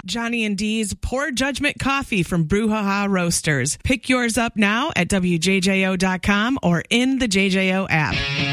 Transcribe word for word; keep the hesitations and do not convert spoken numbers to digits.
Johnny and Dee's Poor Judgment Coffee from Brouhaha Roasters. Pick yours up now at W J J O dot com or in the J J O app.